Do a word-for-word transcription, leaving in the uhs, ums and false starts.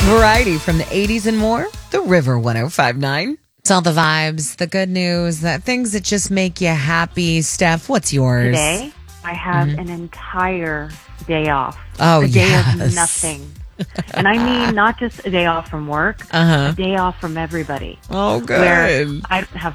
Variety from the eighties and more. The River one oh five point nine. It's all the vibes, the good news, the things that just make you happy. Steph, what's yours? Today, I have mm-hmm. an entire day off. Oh, a day yes. of nothing. And I mean not just a day off from work, uh-huh. a day off from everybody. Oh, good. Where I don't have